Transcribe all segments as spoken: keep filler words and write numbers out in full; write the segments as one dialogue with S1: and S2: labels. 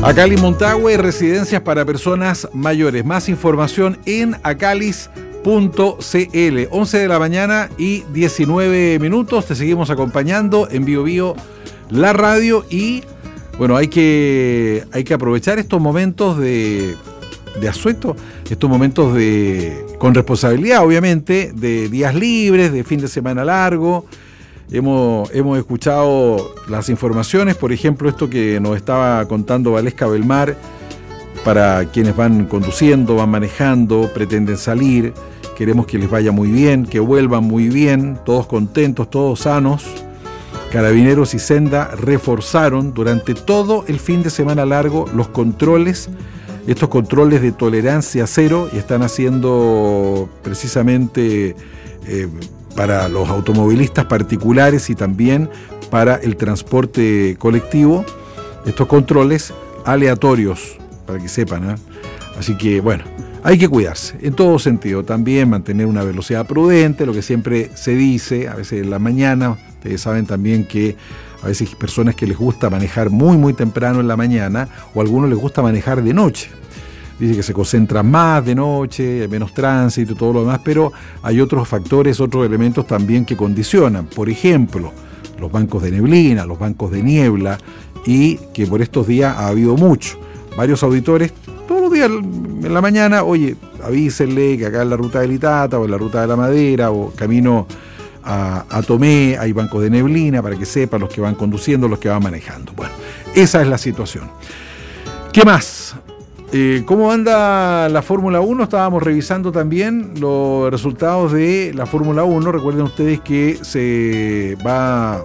S1: Acalis Montague, residencias para personas mayores. Más información en acalis punto cl. once de la mañana y diecinueve minutos. Te seguimos acompañando en Bio Bio, la radio. Y bueno, hay que, hay que aprovechar estos momentos de, de asueto, estos momentos de con responsabilidad, obviamente, de días libres, de fin de semana largo. Hemos, hemos escuchado las informaciones, por ejemplo, esto que nos estaba contando Valesca Belmar, para quienes van conduciendo, van manejando, pretenden salir, queremos que les vaya muy bien, que vuelvan muy bien, todos contentos, todos sanos. Carabineros y Senda reforzaron durante todo el fin de semana largo los controles, estos controles de tolerancia cero, y están haciendo precisamente eh, para los automovilistas particulares y también para el transporte colectivo, estos controles aleatorios, para que sepan, ¿eh? Así que, bueno, hay que cuidarse, en todo sentido, también mantener una velocidad prudente, lo que siempre se dice, a veces en la mañana, ustedes saben también que a veces hay personas que les gusta manejar muy, muy temprano en la mañana, o a algunos les gusta manejar de noche. Dice que se concentran más de noche, hay menos tránsito y todo lo demás, pero hay otros factores, otros elementos también que condicionan. Por ejemplo, los bancos de neblina, los bancos de niebla, y que por estos días ha habido mucho. Varios auditores, todos los días en la mañana, oye, avísenle que acá en la ruta del Itata, o en la ruta de la Madera, o camino a, a Tomé, hay bancos de neblina, para que sepan los que van conduciendo, los que van manejando. Bueno, esa es la situación. ¿Qué más? Eh, ¿Cómo anda la Fórmula uno? Estábamos revisando también los resultados de la Fórmula uno. Recuerden ustedes que se va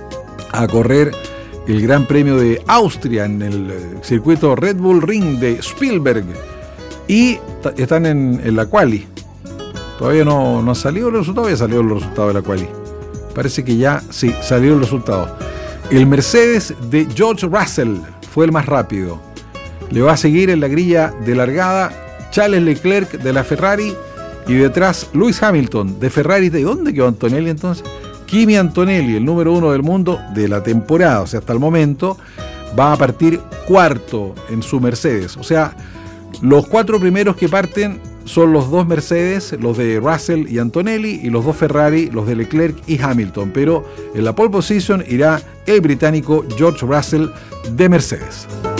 S1: a correr el Gran Premio de Austria en el circuito Red Bull Ring de Spielberg, y t- están en, en la quali. Todavía no, no ha salido el resultado, ya salió el resultado de la quali. Parece que ya, sí, salió el resultado. El Mercedes de George Russell fue el más rápido. Le va a seguir en la grilla de largada Charles Leclerc de la Ferrari, y detrás Lewis Hamilton de Ferrari. ¿De dónde quedó Antonelli entonces? Kimi Antonelli, el número uno del mundo de la temporada, o sea, hasta el momento, va a partir cuarto en su Mercedes. O sea, los cuatro primeros que parten son los dos Mercedes, los de Russell y Antonelli, y los dos Ferrari, los de Leclerc y Hamilton. Pero en la pole position irá el británico George Russell de Mercedes.